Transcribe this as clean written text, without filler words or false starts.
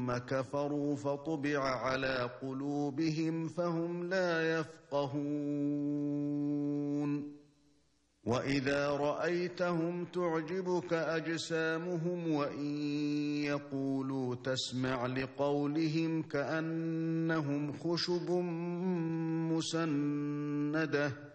ثم كفروا فطبع على قلوبهم فهم لا يفقهون وإذا رأيتهم تعجبك أجسامهم وإن يقولوا تسمع لقولهم كأنهم خشب مسندة